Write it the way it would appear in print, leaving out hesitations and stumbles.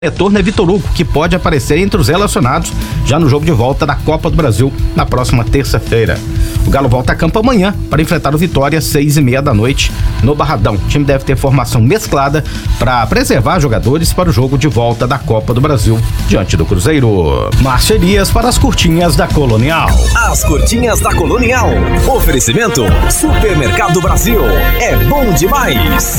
retorno é Vitor Hugo, que pode aparecer entre os relacionados já no jogo de volta da Copa do Brasil na próxima terça-feira. O Galo volta a campo amanhã para enfrentar o Vitória às 6:30 da noite no Barradão. O time deve ter formação mesclada para preservar jogadores para o jogo de volta da Copa do Brasil diante do Cruzeiro. Márcia Elias para as curtinhas da Colonial. As curtinhas da Colonial. Oferecimento Supermercado Brasil. É bom demais.